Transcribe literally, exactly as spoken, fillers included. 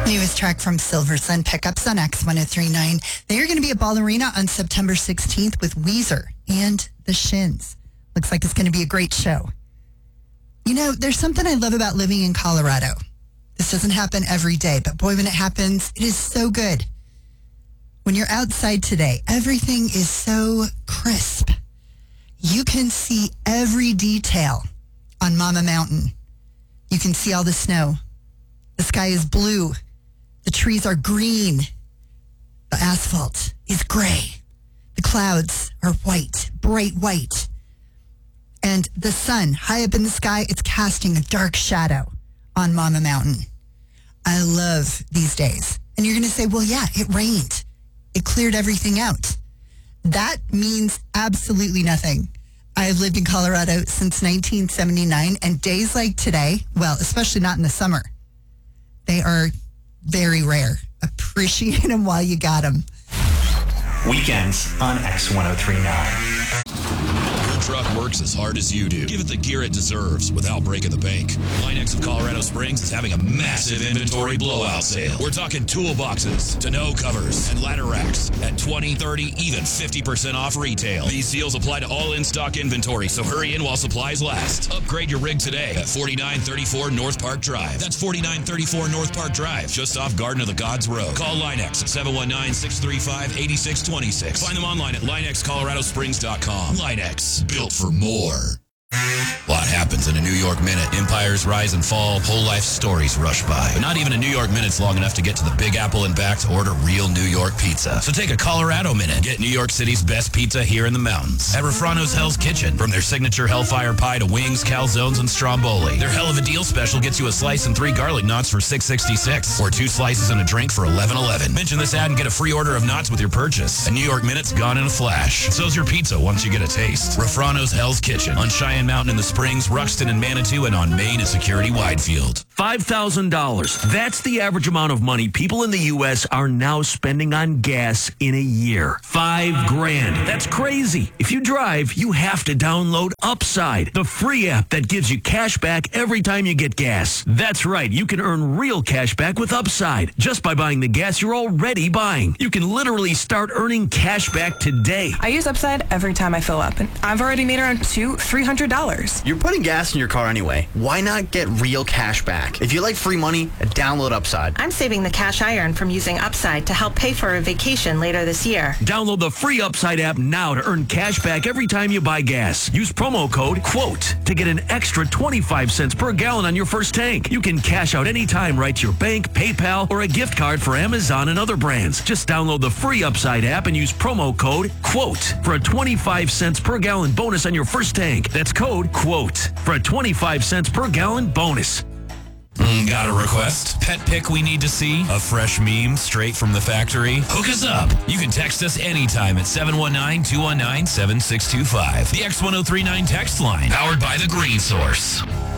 Newest track from Silver Sun Pickups on X one oh three point nine. They are going to be at Ball Arena on September sixteenth with Weezer and the Shins. Looks like it's going to be a great show. You know, there's something I love about living in Colorado. This doesn't happen every day, but boy, when it happens, it is so good. When you're outside today, everything is so crisp. You can see every detail on Mama Mountain. You can see all the snow. The sky is blue. The trees are green. The asphalt is gray. The clouds are white, bright white. And the sun, high up in the sky, it's casting a dark shadow on Mama Mountain. I love these days. And you're going to say, well, yeah, it rained. It cleared everything out. That means absolutely nothing. I've lived in Colorado since nineteen seventy-nine, and days like today, well, especially not in the summer, they are very rare. Appreciate them while you got them. Weekends on X one oh three point nine. Your truck works as hard as you do. Give it the gear it deserves without breaking the bank. Line-X of Colorado Springs is having a massive inventory blowout sale. We're talking toolboxes, tonneau covers, and ladder racks at twenty, thirty, even fifty percent off retail. These deals apply to all in-stock inventory, so hurry in while supplies last. Upgrade your rig today at forty-nine thirty-four North Park Drive. That's forty-nine thirty-four North Park Drive, just off Garden of the Gods Road. Call Line-X at seven one nine, six three five, eight six two six. Find them online at line x colorado springs dot com. Line-X, built for more. A lot happens in a New York minute. Empires rise and fall, whole life stories rush by. But not even a New York minute's long enough to get to the Big Apple and back to order real New York pizza. So take a Colorado minute. Get New York City's best pizza here in the mountains. At Refrano's Hell's Kitchen. From their signature Hellfire Pie to wings, calzones, and stromboli. Their hell of a deal special gets you a slice and three garlic knots for six sixty-six. Or two slices and a drink for eleven eleven. Mention this ad and get a free order of knots with your purchase. A New York minute's gone in a flash. So's your pizza once you get a taste. Refrano's Hell's Kitchen. On Cheyenne Mountain in the Springs, Ruxton and Manitou, and on Main and Security Widefield. five thousand dollars. That's the average amount of money people in the U S are now spending on gas in a year. Five grand. That's crazy. If you drive, you have to download Upside, the free app that gives you cash back every time you get gas. That's right. You can earn real cash back with Upside just by buying the gas you're already buying. You can literally start earning cash back today. I use Upside every time I fill up, and I've already made around two, three hundred dollars. You're putting gas in your car anyway. Why not get real cash back? If you like free money, download Upside. I'm saving the cash I earn from using Upside to help pay for a vacation later this year. Download the free Upside app now to earn cash back every time you buy gas. Use promo code QUOTE to get an extra twenty-five cents per gallon on your first tank. You can cash out anytime right to your bank, PayPal, or a gift card for Amazon and other brands. Just download the free Upside app and use promo code QUOTE for a twenty-five cents per gallon bonus on your first tank. That's code QUOTE for a twenty-five cents per gallon bonus. Mm, got a request? Pet pic we need to see? A fresh meme straight from the factory? Hook us up. You can text us anytime at seven one nine, two one nine, seven six two five. The X one oh three point nine text line, powered by The Green Source.